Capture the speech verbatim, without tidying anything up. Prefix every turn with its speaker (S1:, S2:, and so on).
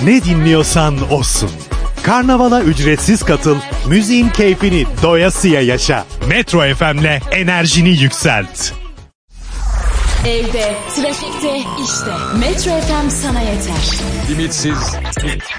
S1: Ne dinliyorsan olsun. Karnavala ücretsiz katıl, müziğin keyfini doyasıya yaşa. Metro F M'le enerjini yükselt.
S2: Evde, trafikte, işte. Metro F M sana yeter.
S3: Limitsiz